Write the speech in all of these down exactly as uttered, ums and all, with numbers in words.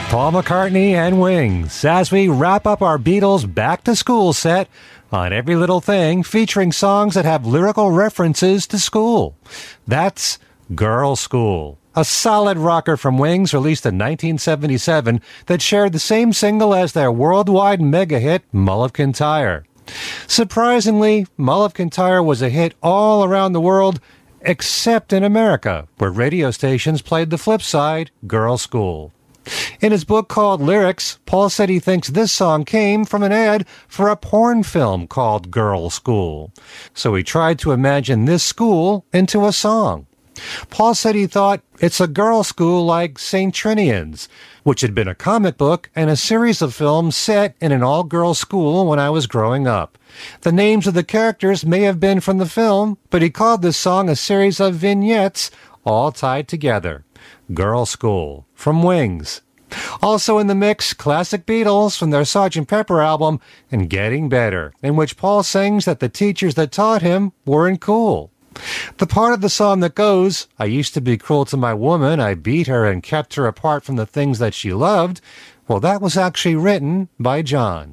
Paul McCartney and Wings as we wrap up our Beatles Back to School set on Every Little Thing, featuring songs that have lyrical references to school. That's Girl School, a solid rocker from Wings released in nineteen seventy-seven that shared the same single as their worldwide mega hit, Mull of Kintyre. Surprisingly, Mull of Kintyre was a hit all around the world, except in America, where radio stations played the flip side, Girl School. In his book called Lyrics, Paul said he thinks this song came from an ad for a porn film called Girl School. So he tried to imagine this school into a song. Paul said he thought it's a girl school like Saint Trinian's, which had been a comic book and a series of films set in an all-girl school when I was growing up. The names of the characters may have been from the film, but he called this song a series of vignettes all tied together. Girl School, from Wings. Also in the mix, classic Beatles from their Sergeant Pepper album, and Getting Better, in which Paul sings that the teachers that taught him weren't cool. The part of the song that goes, I used to be cruel to my woman, I beat her and kept her apart from the things that she loved, well, that was actually written by John.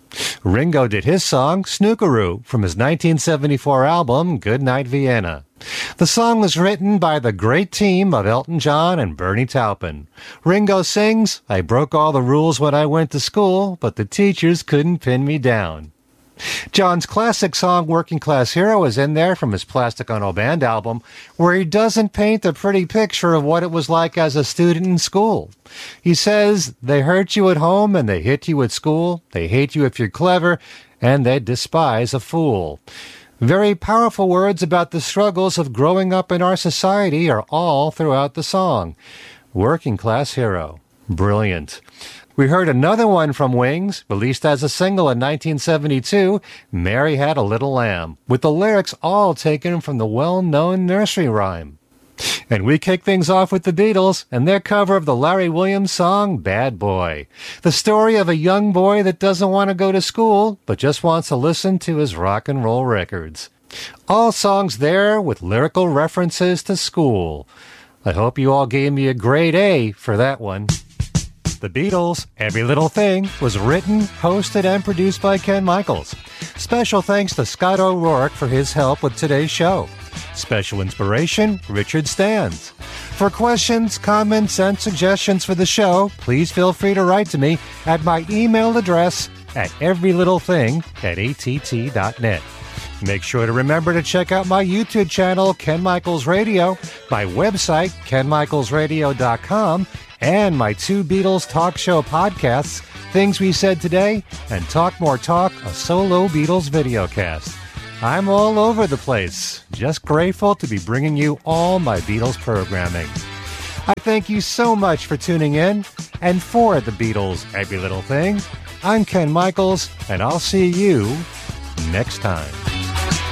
Ringo did his song, Snookeroo, from his nineteen seventy-four album, Goodnight Vienna. The song was written by the great team of Elton John and Bernie Taupin. Ringo sings, I broke all the rules when I went to school, but the teachers couldn't pin me down. John's classic song, Working Class Hero, is in there from his Plastic Ono Band album, where he doesn't paint a pretty picture of what it was like as a student in school. He says, they hurt you at home and they hit you at school, they hate you if you're clever, and they despise a fool. Very powerful words about the struggles of growing up in our society are all throughout the song. Working Class Hero. Brilliant. We heard another one from Wings, released as a single in nineteen seventy-two, Mary Had a Little Lamb, with the lyrics all taken from the well-known nursery rhyme. And we kick things off with the Beatles and their cover of the Larry Williams song, Bad Boy. The story of a young boy that doesn't want to go to school, but just wants to listen to his rock and roll records. All songs there with lyrical references to school. I hope you all gave me a grade A for that one. The Beatles, Every Little Thing, was written, hosted, and produced by Ken Michaels. Special thanks to Scott O'Rourke for his help with today's show. Special inspiration, Richard Stans. For questions, comments, and suggestions for the show, please feel free to write to me at my email address at everylittlething at A T T dot net. Make sure to remember to check out my YouTube channel, Ken Michaels Radio, my website, ken michaels radio dot com, and my two Beatles talk show podcasts, Things We Said Today and Talk More Talk, a solo Beatles videocast. I'm all over the place. Just grateful to be bringing you all my Beatles programming. I thank you so much for tuning in. And for the Beatles, Every Little Thing, I'm Ken Michaels, and I'll see you next time.